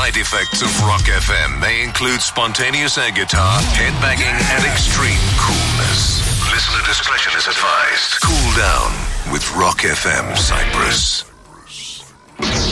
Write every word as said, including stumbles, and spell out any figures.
side effects of Rock F M may include spontaneous air guitar, headbanging, and extreme coolness. Listener discretion is advised. Cool down with Rock F M Cyprus.